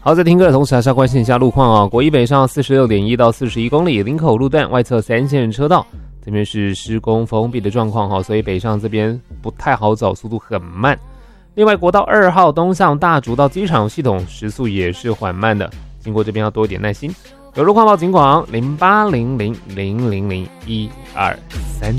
好，在听歌的同时还是要关心一下路况啊。国一北上46.1到41公里，林口路段外侧3线车道这边是施工封闭的状况哈，所以北上这边不太好走，速度很慢。另外，国道2号东向大竹到机场系统时速也是缓慢的，经过这边要多一点耐心。有路况报警广0800000123。